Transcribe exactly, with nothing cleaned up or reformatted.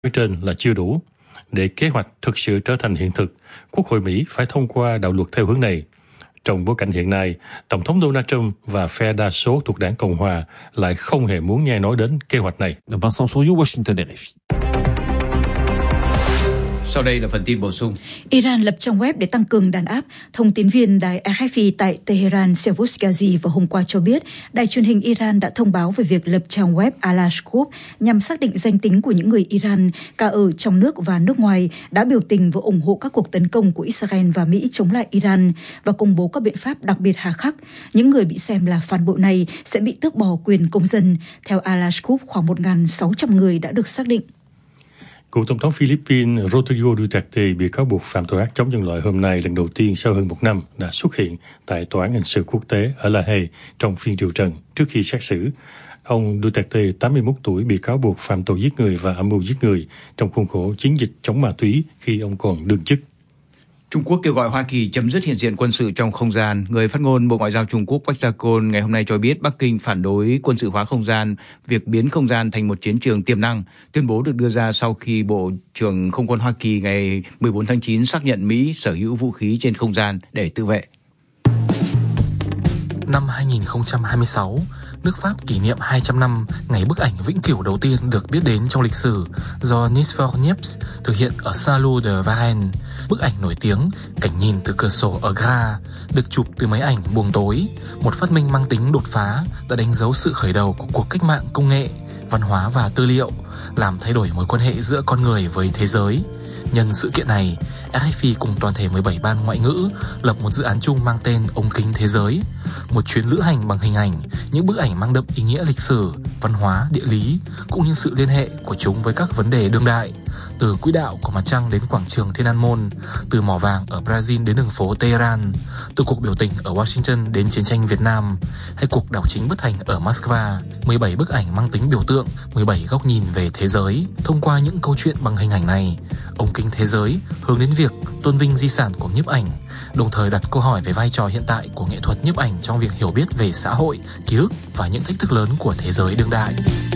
Nói trên là chưa đủ. Để kế hoạch thực sự trở thành hiện thực, Quốc hội Mỹ phải thông qua đạo luật theo hướng này. Trong bối cảnh hiện nay, Tổng thống Donald Trump và phe đa số thuộc đảng Cộng hòa lại không hề muốn nghe nói đến kế hoạch này. Vincent Souriau, Washington, rờ ép i. Sau đây là phần tin bổ sung. Iran lập trang web để tăng cường đàn áp. Thông tín viên đài rờ ép i tại Tehran Sevuz Ghazi vào hôm qua cho biết, đài truyền hình Iran đã thông báo về việc lập trang web Alash Group nhằm xác định danh tính của những người Iran, cả ở trong nước và nước ngoài, đã biểu tình và ủng hộ các cuộc tấn công của Israel và Mỹ chống lại Iran và công bố các biện pháp đặc biệt hà khắc. Những người bị xem là phản bội này sẽ bị tước bỏ quyền công dân. Theo Alash Group, khoảng một nghìn sáu trăm người đã được xác định. Cựu Tổng thống Philippines Rodrigo Duterte bị cáo buộc phạm tội ác chống nhân loại hôm nay lần đầu tiên sau hơn một năm đã xuất hiện tại Tòa án Hình sự Quốc tế ở La Hay trong phiên điều trần trước khi xét xử. Ông Duterte, tám mươi mốt tuổi, bị cáo buộc phạm tội giết người và âm mưu giết người trong khuôn khổ chiến dịch chống ma túy khi ông còn đương chức. Trung Quốc kêu gọi Hoa Kỳ chấm dứt hiện diện quân sự trong không gian. Người phát ngôn Bộ Ngoại giao Trung Quốc Bách Gia Côn ngày hôm nay cho biết Bắc Kinh phản đối quân sự hóa không gian, việc biến không gian thành một chiến trường tiềm năng. Tuyên bố được đưa ra sau khi Bộ trưởng Không quân Hoa Kỳ ngày mười bốn tháng chín xác nhận Mỹ sở hữu vũ khí trên không gian để tự vệ. Năm hai nghìn không trăm hai mươi sáu, nước Pháp kỷ niệm hai trăm năm ngày bức ảnh vĩnh cửu đầu tiên được biết đến trong lịch sử do Nisfor Niepce thực hiện ở Salon de Varennes. Bức ảnh nổi tiếng cảnh nhìn từ cửa sổ ở Graz được chụp từ máy ảnh buồng tối, một phát minh mang tính đột phá đã đánh dấu sự khởi đầu của cuộc cách mạng công nghệ, văn hóa và tư liệu, làm thay đổi mối quan hệ giữa con người với thế giới. Nhân sự kiện này, rờ ép i cùng toàn thể mười bảy ban ngoại ngữ lập một dự án chung mang tên Ống kính thế giới, một chuyến lữ hành bằng hình ảnh, những bức ảnh mang đậm ý nghĩa lịch sử, văn hóa, địa lý, cũng như sự liên hệ của chúng với các vấn đề đương đại, từ quỹ đạo của mặt trăng đến quảng trường Thiên An Môn, từ mỏ vàng ở Brazil đến đường phố Tehran, từ cuộc biểu tình ở Washington đến chiến tranh Việt Nam, hay cuộc đảo chính bất thành ở Moscow. mười bảy bức ảnh mang tính biểu tượng, mười bảy góc nhìn về thế giới. Thông qua những câu chuyện bằng hình ảnh này, Ống kính thế giới hướng đến việc tôn vinh di sản của nhiếp ảnh, đồng thời đặt câu hỏi về vai trò hiện tại của nghệ thuật nhiếp ảnh trong việc hiểu biết về xã hội, ký ức và những thách thức lớn của thế giới đương đại.